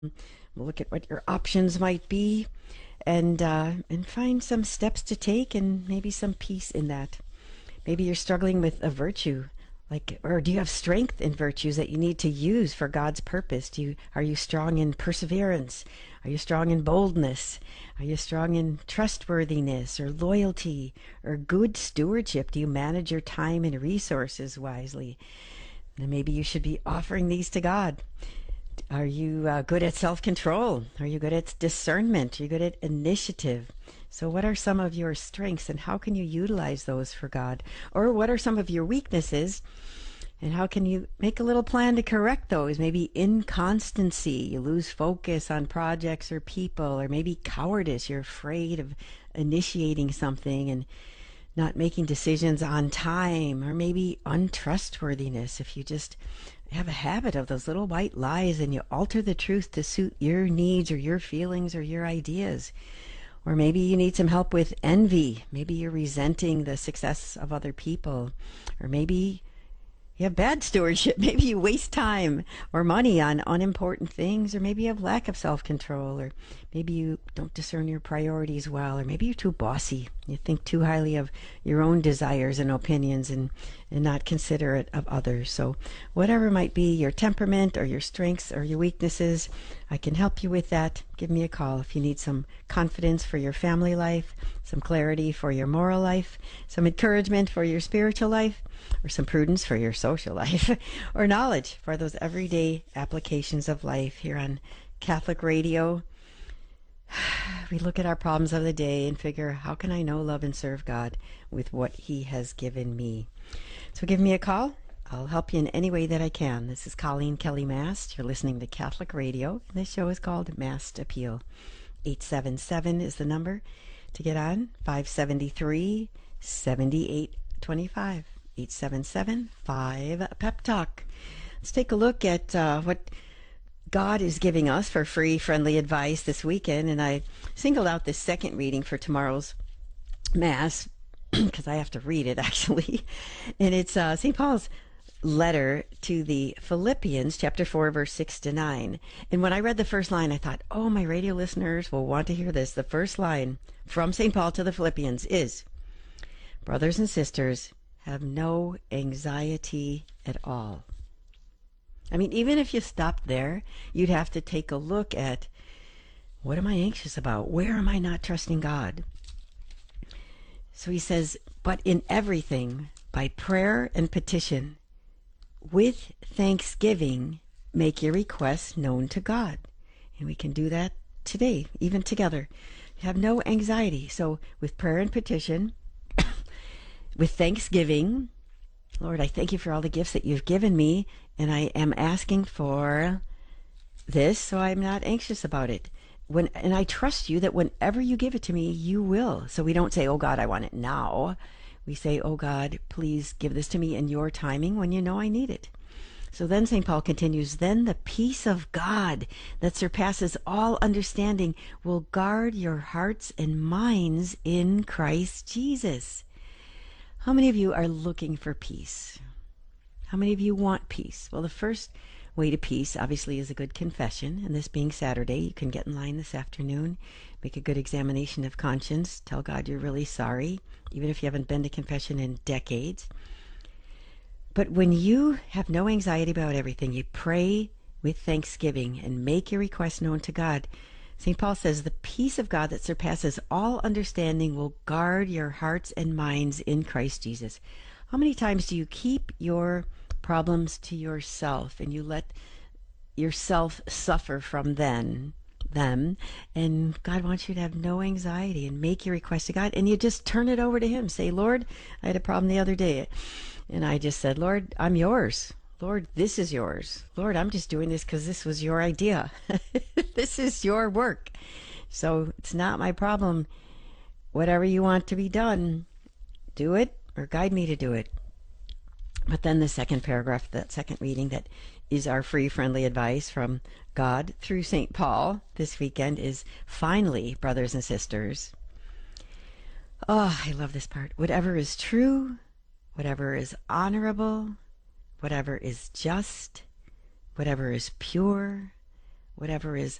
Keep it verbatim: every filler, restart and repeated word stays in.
We'll look at what your options might be and uh, and find some steps to take and maybe some peace in that. Maybe you're struggling with a virtue, like, or do you have strength in virtues that you need to use for God's purpose? Do you are you strong in perseverance? Are you strong in boldness? Are you strong in trustworthiness or loyalty or good stewardship? Do you manage your time and resources wisely? And maybe you should be offering these to God. Are you uh, good at self-control? Are you good at discernment? Are you good at initiative? So what are some of your strengths and how can you utilize those for God? Or what are some of your weaknesses and how can you make a little plan to correct those? Maybe inconstancy, you lose focus on projects or people, or maybe cowardice, you're afraid of initiating something and not making decisions on time, or maybe untrustworthiness, if you just have a habit of those little white lies and you alter the truth to suit your needs or your feelings or your ideas. Or maybe you need some help with envy. Maybe you're resenting the success of other people. Or maybe you have bad stewardship. Maybe you waste time or money on unimportant things, or maybe you have lack of self-control, or maybe you don't discern your priorities well, or maybe you're too bossy. You think too highly of your own desires and opinions and, and not considerate of others. So whatever might be your temperament or your strengths or your weaknesses, I can help you with that. Give me a call if you need some confidence for your family life, some clarity for your moral life, some encouragement for your spiritual life, or some prudence for your social life, or knowledge for those everyday applications of life. Here on Catholic Radio, we look at our problems of the day and figure, how can I know, love, and serve God with what He has given me? So give me a call. I'll help you in any way that I can. This is Colleen Kelly Mast. You're listening to Catholic Radio, and this show is called Mast Appeal. eight seven seven is the number to get on, five seven three, seven eight two five. eight seven seven, five, Pep Talk. Let's take a look at uh, what God is giving us for free, friendly advice this weekend. And I singled out this second reading for tomorrow's Mass because I have to read it, actually. And it's uh, Saint Paul's letter to the Philippians, chapter four, verse six to nine. And when I read the first line, I thought, oh, my radio listeners will want to hear this. The first line from Saint Paul to the Philippians is, brothers and sisters, have no anxiety at all. I mean, even if you stopped there, you'd have to take a look at, what am I anxious about? Where am I not trusting God? So he says, but in everything, by prayer and petition, with thanksgiving, make your requests known to God. And we can do that today, even together. Have no anxiety. So with prayer and petition, with thanksgiving, Lord, I thank you for all the gifts that you've given me, and I am asking for this, so I'm not anxious about it. When, and I trust you that whenever you give it to me, you will. So we don't say, oh God, I want it now. We say, oh God, please give this to me in your timing when you know I need it. So then Saint Paul continues, then the peace of God that surpasses all understanding will guard your hearts and minds in Christ Jesus. How many of you are looking for peace? How many of you want peace? Well, the first way to peace, obviously, is a good confession. And this being Saturday, you can get in line this afternoon, make a good examination of conscience, tell God you're really sorry, even if you haven't been to confession in decades. But when you have no anxiety about everything, you pray with thanksgiving and make your request known to God. Saint Paul says, the peace of God that surpasses all understanding will guard your hearts and minds in Christ Jesus. How many times do you keep your problems to yourself and you let yourself suffer from them, them, and God wants you to have no anxiety and make your request to God, and you just turn it over to Him. Say, Lord, I had a problem the other day, and I just said, Lord, I'm yours. Lord, this is yours. Lord, I'm just doing this because this was your idea. This is your work. So it's not my problem. Whatever you want to be done, do it or guide me to do it. But then the second paragraph, that second reading that is our free, friendly advice from God through Saint Paul this weekend is, finally, brothers and sisters. Oh, I love this part. Whatever is true, whatever is honorable, whatever is just, whatever is pure, whatever is